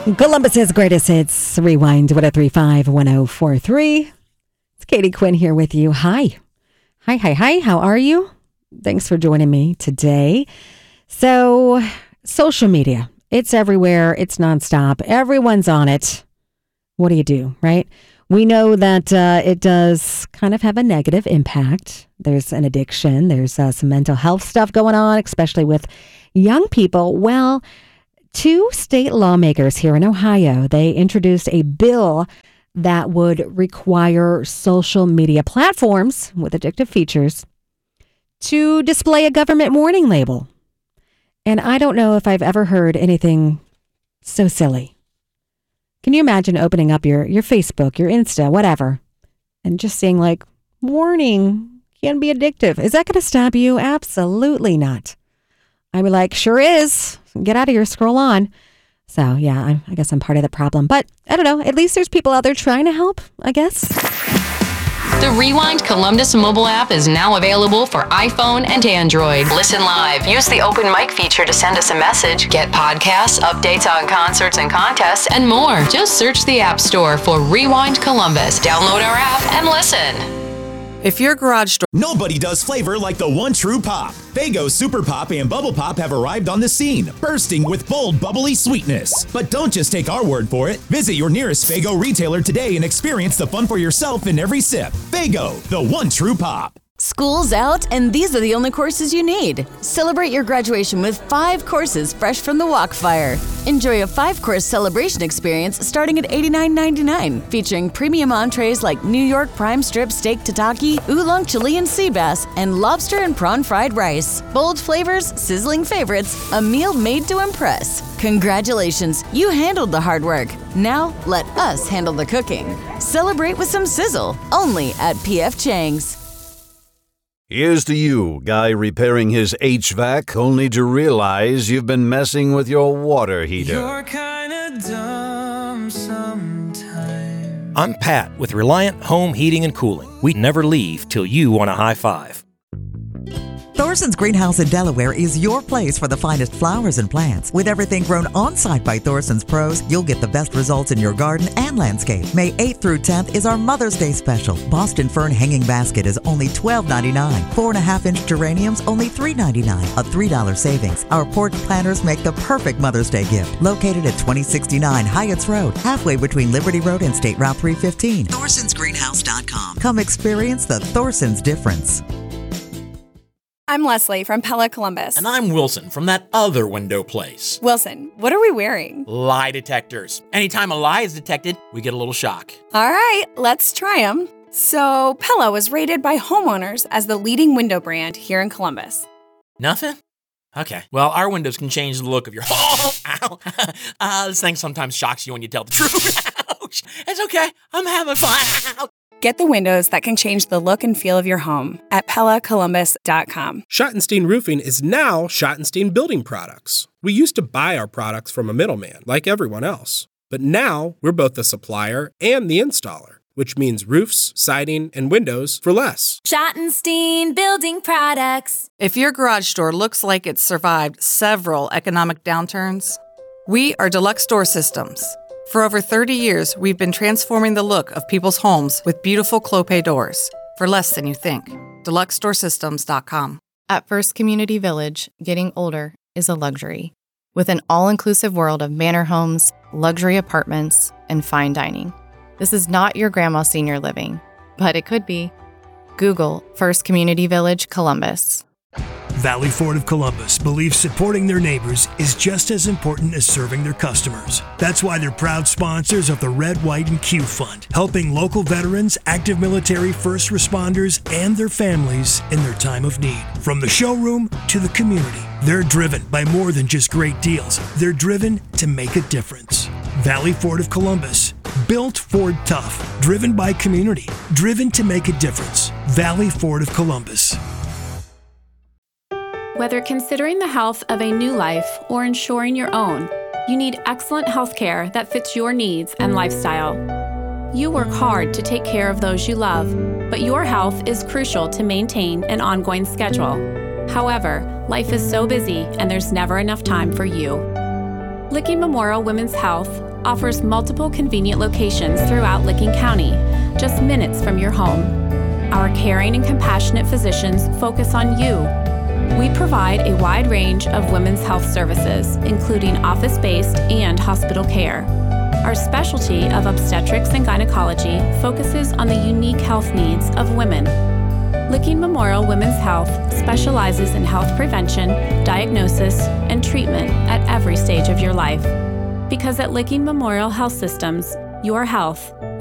Columbus's greatest hits, Rewind 1035-1043. It's Katie Quinn here with you. Hi. Hi. How are you? Thanks for joining me today. So, social media, it's everywhere. It's nonstop. Everyone's on it. What do you do, right? We know that it does kind of have a negative impact. There's an addiction. There's some mental health stuff going on, especially with young people. Well, two state lawmakers here in Ohio, they introduced a bill that would require social media platforms with addictive features to display a government warning label. And I don't know if I've ever heard anything so silly. Can you imagine opening up your Facebook, your Insta, whatever, and just seeing like, warning, can be addictive. Is that going to stop you? Absolutely not. I'd be like, sure is. Get out of here, scroll on. So, yeah, I guess I'm part of the problem. But I don't know. At least there's people out there trying to help, I guess. The Rewind Columbus mobile app is now available for iPhone and Android. Listen live. Use the open mic feature to send us a message. Get podcasts, updates on concerts and contests, and more. Just search the App Store for Rewind Columbus. Download our app and listen. If your garage door... Nobody does flavor like the one true pop. Faygo Super Pop and Bubble Pop have arrived on the scene, bursting with bold, bubbly sweetness. But don't just take our word for it. Visit your nearest Faygo retailer today and experience the fun for yourself in every sip. Faygo, the one true pop. School's out, and these are the only courses you need. Celebrate your graduation with 5 courses fresh from the Walkfire. Enjoy a 5-course celebration experience starting at $89.99, featuring premium entrees like New York prime strip steak tataki, oolong Chilean sea bass, and lobster and prawn fried rice. Bold flavors, sizzling favorites, a meal made to impress. Congratulations, you handled the hard work. Now, let us handle the cooking. Celebrate with some sizzle, only at P.F. Chang's. Here's to you, guy repairing his HVAC only to realize you've been messing with your water heater. You're kinda dumb sometimes. I'm Pat with Reliant Home Heating and Cooling. We never leave till you want a high five. Thorson's Greenhouse in Delaware is your place for the finest flowers and plants. With everything grown on-site by Thorson's pros, you'll get the best results in your garden and landscape. May 8th through 10th is our Mother's Day special. Boston Fern Hanging Basket is only $12.99. 4.5-inch geraniums, only $3.99, a $3 savings. Our porch planters make the perfect Mother's Day gift. Located at 2069 Hyatts Road, halfway between Liberty Road and State Route 315. ThorsonsGreenhouse.com. Come experience the Thorson's difference. I'm Leslie from Pella Columbus. And I'm Wilson from that other window place. Wilson, what are we wearing? Lie detectors. Anytime a lie is detected, we get a little shock. All right, let's try them. So, Pella was rated by homeowners as the leading window brand here in Columbus. Nothing? Okay. Well, our windows can change the look of your... Oh, ow. This thing sometimes shocks you when you tell the truth. Ouch. It's okay. I'm having fun. Get the windows that can change the look and feel of your home at PellaColumbus.com. Schottenstein Roofing is now Schottenstein Building Products. We used to buy our products from a middleman, like everyone else. But now we're both the supplier and the installer, which means roofs, siding, and windows for less. Schottenstein Building Products. If your garage door looks like it's survived several economic downturns, we are Deluxe Door Systems. For over 30 years, we've been transforming the look of people's homes with beautiful Clopay doors for less than you think. DeluxeDoorSystems.com. At First Community Village, getting older is a luxury. With an all-inclusive world of manor homes, luxury apartments, and fine dining. This is not your grandma's senior living, but it could be. Google First Community Village, Columbus. Valley Ford of Columbus believes supporting their neighbors is just as important as serving their customers. That's why they're proud sponsors of the Red, White, and Q Fund, helping local veterans, active military, first responders, and their families in their time of need. From the showroom to the community, they're driven by more than just great deals. They're driven to make a difference. Valley Ford of Columbus, built Ford tough, driven by community, driven to make a difference. Valley Ford of Columbus. Whether considering the health of a new life or ensuring your own, you need excellent health care that fits your needs and lifestyle. You work hard to take care of those you love, but your health is crucial to maintain an ongoing schedule. However, life is so busy and there's never enough time for you. Licking Memorial Women's Health, offers multiple convenient locations throughout Licking County, just minutes from your home. Our caring and compassionate physicians focus on you. We provide a wide range of women's health services, including office-based and hospital care. Our specialty of obstetrics and gynecology focuses on the unique health needs of women. Licking Memorial Women's Health specializes in health prevention, diagnosis, and treatment at every stage of your life. Because at Licking Memorial Health Systems, your health